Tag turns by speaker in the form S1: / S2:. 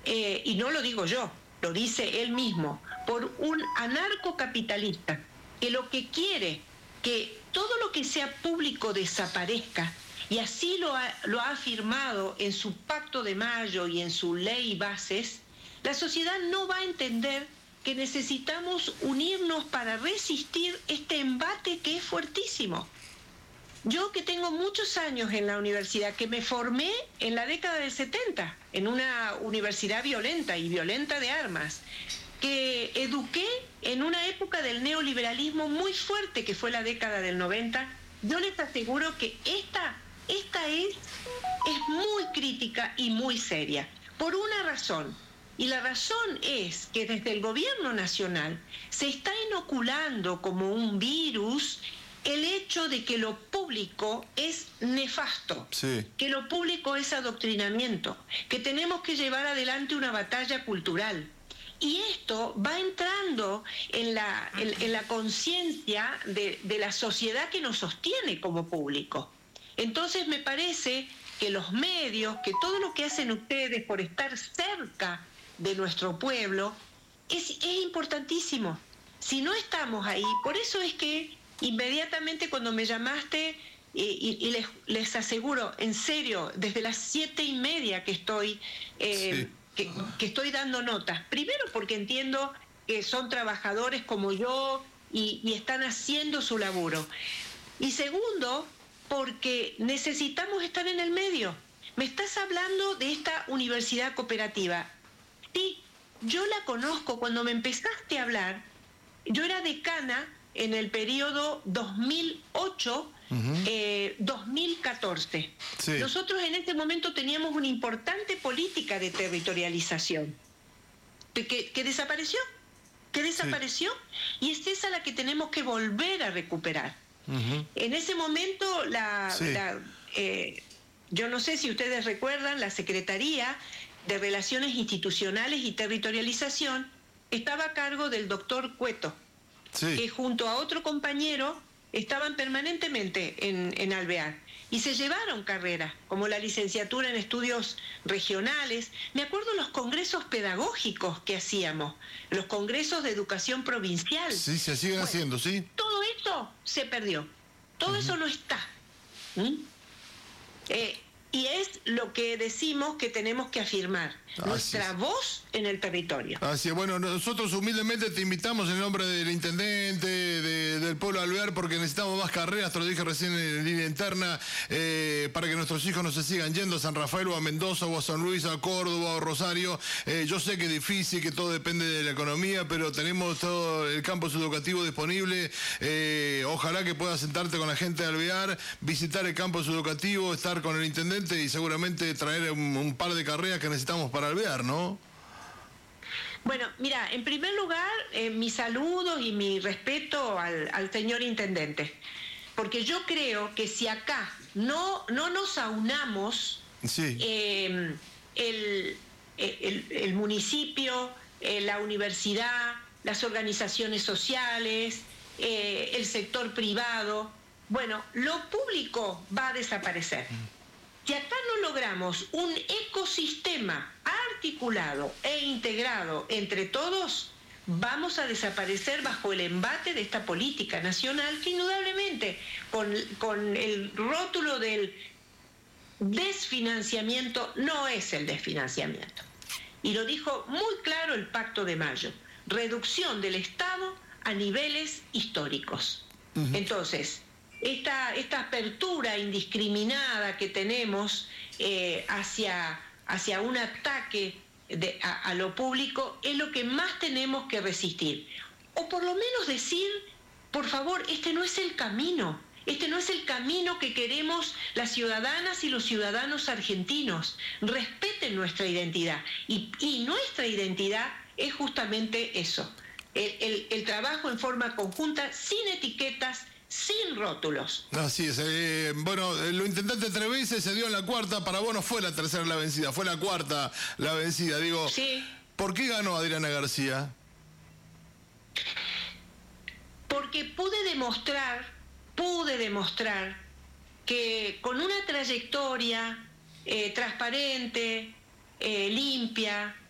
S1: y no lo digo yo, lo dice él mismo, por un anarcocapitalista que lo que quiere que todo lo que sea público desaparezca, y así lo ha afirmado en su Pacto de Mayo y en su ley bases, la sociedad no va a entender que necesitamos unirnos para resistir este embate que es fuertísimo. Yo, que tengo muchos años en la universidad, que me formé en la década del 70, en una universidad violenta y violenta de armas, que eduqué en una época del neoliberalismo muy fuerte, que fue la década del 90, yo les aseguro que esta es muy crítica y muy seria, por una razón. Y la razón es que desde el gobierno nacional se está inoculando como un virus el hecho de que lo público es nefasto,
S2: sí,
S1: que lo público es adoctrinamiento, que tenemos que llevar adelante una batalla cultural. Y esto va entrando en la conciencia de la sociedad que nos sostiene como público. Entonces me parece que los medios, que todo lo que hacen ustedes por estar cerca de nuestro pueblo, es importantísimo. Si no estamos ahí, por eso es que inmediatamente cuando me llamaste, y les aseguro, en serio, desde las 7:30 que estoy...
S2: sí.
S1: Que estoy dando notas. Primero porque entiendo que son trabajadores como yo y están haciendo su laburo. Y segundo, porque necesitamos estar en el medio. Me estás hablando de esta universidad cooperativa. Sí, yo la conozco. Cuando me empezaste a hablar, yo era decana en el periodo 2008, 2014.
S2: Sí.
S1: Nosotros en este momento teníamos una importante política de territorialización que desapareció,
S2: Sí.
S1: y es esa la que tenemos que volver a recuperar. En ese momento, yo no sé si ustedes recuerdan, la Secretaría de Relaciones Institucionales y Territorialización estaba a cargo del doctor Cueto,
S2: Sí.
S1: que junto a otro compañero estaban permanentemente en Alvear y se llevaron carreras como la licenciatura en estudios regionales. Me acuerdo los congresos pedagógicos que hacíamos, los congresos de educación provincial.
S2: Sí, se siguen haciendo, sí.
S1: Todo eso se perdió, todo eso no está. Y es lo que decimos que tenemos que afirmar, nuestra voz en el territorio.
S2: Así es. Bueno, nosotros humildemente te invitamos en nombre del intendente, del pueblo de Alvear, porque necesitamos más carreras, te lo dije recién en línea interna, para que nuestros hijos no se sigan yendo a San Rafael o a Mendoza o a San Luis, a Córdoba o Rosario. Yo sé que es difícil, que todo depende de la economía, pero tenemos todo el campus educativo disponible. Ojalá que puedas sentarte con la gente de Alvear, visitar el campus educativo, estar con el intendente y seguramente traer un par de carreras que necesitamos para Alvear, ¿no?
S1: Bueno, mira, en primer lugar, mis saludos y mi respeto al señor intendente, porque yo creo que si acá no nos aunamos,
S2: Sí.
S1: el municipio, la universidad, las organizaciones sociales, el sector privado, bueno, lo público va a desaparecer. Si acá no logramos un ecosistema articulado e integrado entre todos, vamos a desaparecer bajo el embate de esta política nacional que indudablemente, con el rótulo del desfinanciamiento, no es el desfinanciamiento. Y lo dijo muy claro el Pacto de Mayo: reducción del Estado a niveles históricos. Entonces, esta apertura indiscriminada que tenemos hacia un ataque a lo público es lo que más tenemos que resistir. O por lo menos decir, por favor, este no es el camino. Este no es el camino que queremos las ciudadanas y los ciudadanos argentinos. Respeten nuestra identidad. Y nuestra identidad es justamente eso. El trabajo en forma conjunta, sin etiquetas, sin rótulos.
S2: Así es. Bueno, lo intentaste 3 veces, se dio en la cuarta. Para vos no fue la tercera la vencida, fue la cuarta la vencida. Digo,
S1: Sí.
S2: ¿Por qué ganó Adriana García?
S1: Porque pude demostrar que con una trayectoria transparente, limpia,